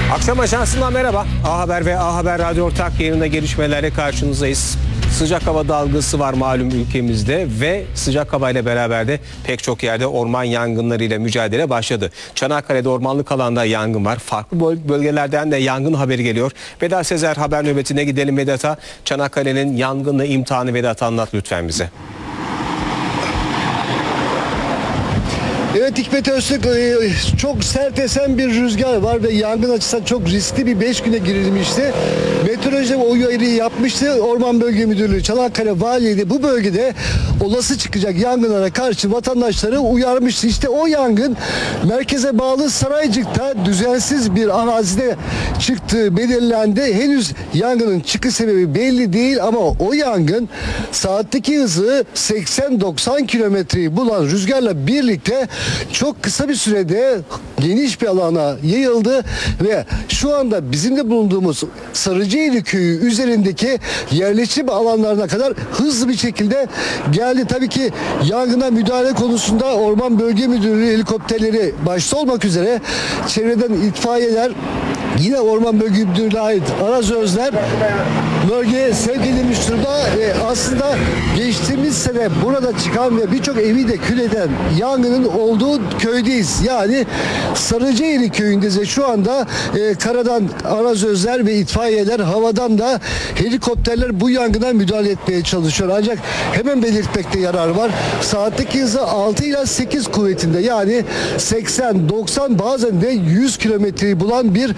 Akşam Ajansı'ndan merhaba. A Haber ve A Haber Radyo ortak yayınında gelişmelerle karşınızdayız. Sıcak hava dalgası var malum ülkemizde ve sıcak havayla beraber de pek çok yerde orman yangınlarıyla mücadele başladı. Çanakkale'de ormanlık alanda yangın var. Farklı bölgelerden de yangın haberi geliyor. Vedat Sezer haber nöbetine gidelim Vedat'a. Çanakkale'nin yangınla imtihanı Vedat, anlat lütfen bize. Evet Hikmet Öztürk, çok sert esen bir rüzgar var ve yangın açısından çok riskli bir 5 güne girilmişti. Meteoroloji o uyarıyı yapmıştı. Orman Bölge Müdürlüğü, Çanakkale Valiliği de bu bölgede olası çıkacak yangınlara karşı vatandaşları uyarmıştı. İşte o yangın merkeze bağlı Saraycık'ta düzensiz bir arazide çıktığı belirlendi. Henüz yangının çıkış sebebi belli değil ama o yangın saatteki hızı 80-90 kilometreyi bulan rüzgarla birlikte çok kısa bir sürede geniş bir alana yayıldı ve şu anda bizim de bulunduğumuz Sarıcıeli Köyü üzerindeki yerleşim alanlarına kadar hızlı bir şekilde geldi. Tabii ki yangına müdahale konusunda Orman Bölge Müdürlüğü helikopterleri başta olmak üzere çevreden itfaiyeler, yine Orman Bölge Müdürlüğü'ne ait arazözler bölgeye sevk edilmiş durumda. Aslında geçtiğimiz sene burada çıkan ve birçok evi de kül eden yangının olduğu köydeyiz. Yani Sarıcıeli köyündeyiz ve şu anda karadan arazözler ve itfaiyeler, havadan da helikopterler bu yangına müdahale etmeye çalışıyor. Ancak hemen belirtmekte yarar var. Saatteki hızı 6 ila 8 kuvvetinde, yani 80-90 bazen de 100 kilometreyi bulan bir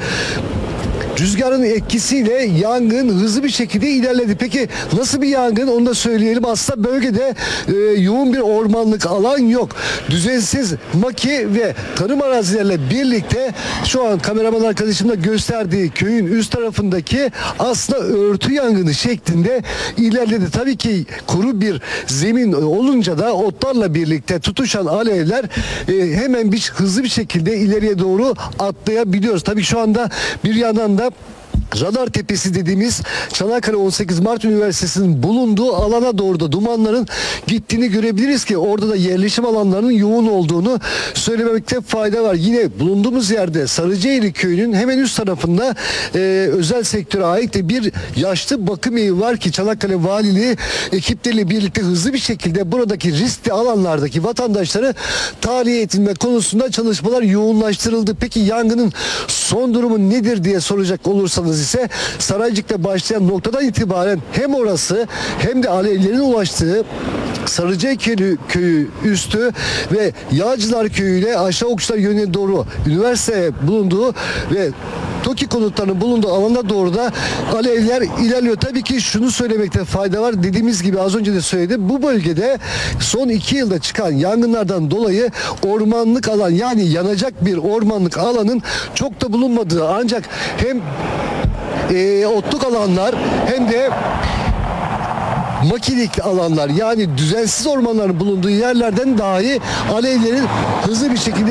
rüzgarın etkisiyle yangın hızlı bir şekilde ilerledi. Peki nasıl bir yangın, onu da söyleyelim. Aslında bölgede yoğun bir ormanlık alan yok. Düzensiz maki ve tarım arazilerle birlikte şu an kameraman arkadaşımla gösterdiği köyün üst tarafındaki aslında örtü yangını şeklinde ilerledi. Tabii ki kuru bir zemin olunca da otlarla birlikte tutuşan alevler hemen hızlı bir şekilde ileriye doğru atlayabiliyoruz. Tabii şu anda bir yandan da Radar Tepesi dediğimiz Çanakkale 18 Mart Üniversitesi'nin bulunduğu alana doğru da dumanların gittiğini görebiliriz ki orada da yerleşim alanlarının yoğun olduğunu söylemekte fayda var. Yine bulunduğumuz yerde Sarıcıeli Köyü'nün hemen üst tarafında özel sektöre ait de bir yaşlı bakım evi var ki Çanakkale Valiliği ekipleriyle birlikte hızlı bir şekilde buradaki riskli alanlardaki vatandaşları tahliye edilme konusunda çalışmalar yoğunlaştırıldı. Peki yangının son durumu nedir diye soracak olursanız ise Saraycık'ta başlayan noktadan itibaren hem orası hem de alevlerin ulaştığı Sarıcıeli Köyü üstü ve Yağcılar Köyü ile aşağı Okçular yönüne doğru üniversite bulunduğu ve TOKİ konutlarının bulunduğu alana doğru da alevler ilerliyor. Tabii ki şunu söylemekte fayda var. Dediğimiz gibi az önce de söyledim. Bu bölgede son 2 yılda çıkan yangınlardan dolayı ormanlık alan, yani yanacak bir ormanlık alanın çok da bulunmadığı, ancak hem otluk alanlar hem de makilik alanlar, yani düzensiz ormanların bulunduğu yerlerden dahi alevlerin hızlı bir şekilde